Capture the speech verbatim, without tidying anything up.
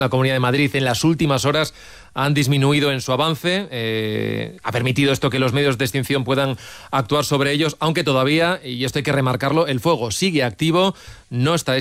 La Comunidad de Madrid en las últimas horas han disminuido en su avance, eh, ha permitido esto que los medios de extinción puedan actuar sobre ellos, aunque todavía, y esto hay que remarcarlo, el fuego sigue activo, no está